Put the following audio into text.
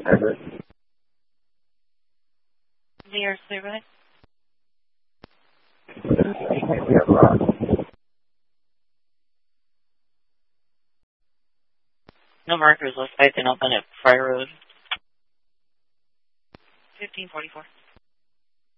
Everett. The air clear, right? Yeah, Rock. No markers left. I can open at Friar Road. 1544.